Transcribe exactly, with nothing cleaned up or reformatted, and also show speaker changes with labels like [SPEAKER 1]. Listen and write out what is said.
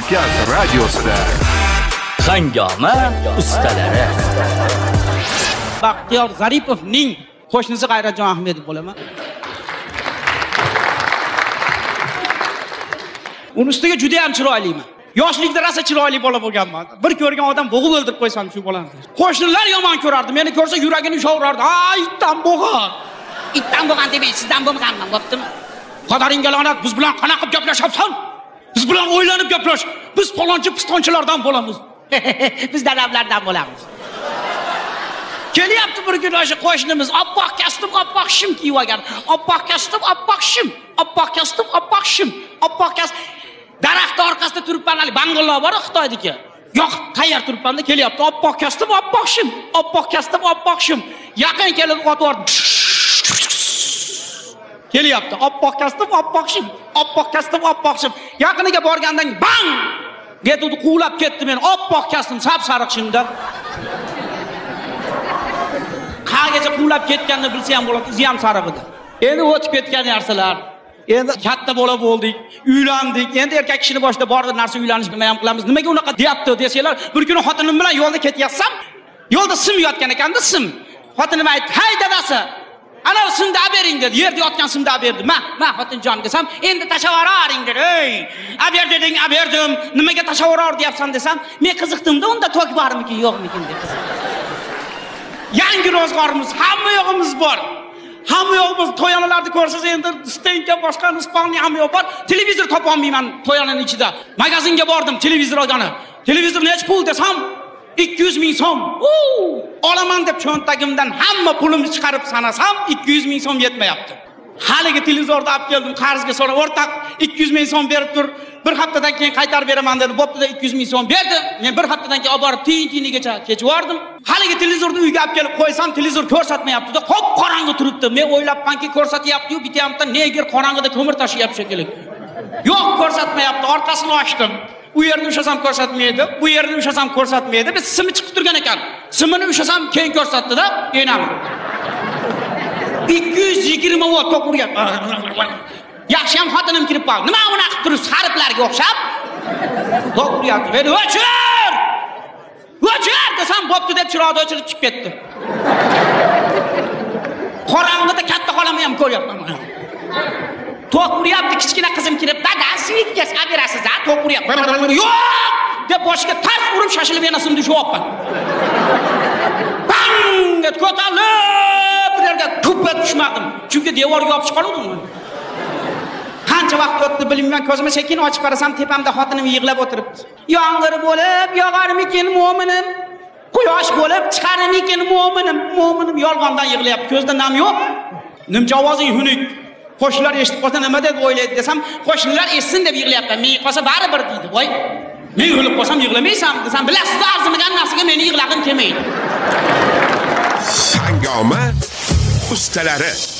[SPEAKER 1] Kavkaz radiosida
[SPEAKER 2] Hangoma ustalari.
[SPEAKER 3] Baxtiyor Zaripovning qo'shnisi G'ayratjon Ahmedov bo'laman. Uning ustiga juda ham chiroyliman. Yoshlikda rosa chiroyli bola bo'lganman. Bir ko'rgan odam bo'g'ib o'ldirib qo'ysam shu bolani. Qo'shnilar yomon ko'rardi. Meni ko'rsa yuragini ushaverardi. "Ay, itdan bo'g'an. Itdan bo'g'an demay, sizdan bo'g'anman, bo'ptimi? Qodaringga la'nat, biz bilan qanaqa gaplashyapsan? Biz bilan o'ylanib gaplash. Biz palonchi pistonchilardan bo'lamiz. Biz dadamlardan bo'lamiz." Kelyapti bir kun o'sha qo'shnimiz oppoq kastim, oppoq shim kiyib olgan. Oppoq kastim, oppoq shim, oppoq kastim, oppoq shim, oppoq kastim. Daraxt orqasida turibman, hali bangalow bor Xitoydagi. Yo'q, qayer turibmanda kelyapti. Oppoq kastim, oppoq shim, oppoq kastim, oppoq shim. Yaqin kelib o'tib kelyapti. Oppoq kastim, oppoq shim, oppoq kastim, oppoq shim. Yaqiniga borgandan bang! Getudi quvlab ketdi men. Oppoq kastim, sap sariq shimda. Qangacha quvlab ketganini bilsa ham bo'ladi, izi ham sariq edi. Endi o'tib ketgan narsalar. Endi katta bola bo'ldik, uylandik. Endi erkak kishini boshida bordi narsa uylanish nima ham qilamiz. Nimaga unaqa deyapti desanglar, bir kuni xotinim bilan yo'lda ketyapsam, yo'lda sim yotgan ekanda sim. Xotinim aytdi: "Hay dadasi, ana simni olib bering" dedi. Yerda yotgan simni olib berdi. "Ma, ma xotinjon" desam, "Endi tashavvoring" dedi. "Ey, olib ber deding, olib berdim. Nimaga tashavvoror deyapsan" desam, "Men qiziqdim-da, unda tok bormikin, yo'qmikin" deb. Yangi ro'zg'orimiz, hamma yo'g'imiz bor. Hamma yo'g'imiz to'yanalarni ko'rsangiz endi stenka boshqa Ispaniya hamma yo'q bor. Televizor topa olmayman to'yananing ichida. Magazinga bordim, televizor olgani. Televizor nech pul desam, ikki yuz ming so'm. Olaman deb cho'ntagimdan hamma pulimni chiqarib sanasam, ikki yuz ming so'm yetmayapti. Haligi televizorni olib keldim, qarzga so'rab, "O'rtaq, ikki yuz ming so'm berib tur. Bir haftadan keyin qaytarib beraman" dedi. Bo'pti-da ikki yuz ming so'm berdi. Men bir haftadan keyin olib borib tiyin-tiyinigacha kechib bordim. Haligi televizorni uyga olib kelib qo'ysam, televizor ko'rsatmayapti-da, qop qorong'i turibdi. Men o'ylabmanki ko'rsatyapti-yu, bityapti, neger qorong'ida ko'mir tashiyapti shekilli. Yo'q, ko'rsatmayapti. Orqasini ochdim. U yerni ushlasam ko'rsatmaydi, bu yerni ushlasam ko'rsatmaydi. Biz simi chiqib turgan ekan. Simini ushlasam keyin ko'rsatdi-da, enam. ikki yuz yigirma volt tok urgan. Yaxshi ham xotinim kirib qoldi. Nima unaqa qilib turibsiz, harflarga o'xshab? Tok uryapti. Men o'chir! O'chir desam, bo'pti deb chiroqni o'chirib chiqib ketdi. Qorong'ida katta xolamni ham ko'ryapman. Tok uryapti, kichkina qizim kirib, "Dadasi, ikkas olib berasiz, ha, tok uryapti." "Yo'q!" deb boshiga tars urib shashilib enasimni tushibman. Bang! deb ko'tarilib, bu yerga tuppet tushmadim. Chunki devorga yopishib qoldim. Qancha vaqt o'tdi bilmayman, ko'zimni sekin ochib qarasam, tepamda xotinim yig'lab o'tiribdi. "Yomg'ir bo'lib yog'armikin mo'minim? Quyosh bo'lib chiqarmikin mo'minim? Mo'minim yolg'ondan yig'layapti. Ko'zda nam yo'q. Nimcha ovozing xunuk. Qo'shnilar eshitib qolsa nima deb o'ylaydi desam, qo'shnilar eshitsin deb yig'layapti. Men qolsa baribir deydi. Voy, men yig'lab qolsam yig'lamaysan desam, bilasiz, arzimagan narsaga meni yig'lagim kelmaydi.
[SPEAKER 1] Hangoma ustalari.